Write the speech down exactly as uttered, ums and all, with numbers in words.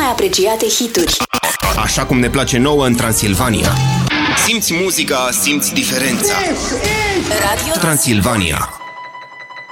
mai apreciate hituri. Așa cum ne place nouă în Transilvania. Simți muzica, simți diferența. Radio Transilvania.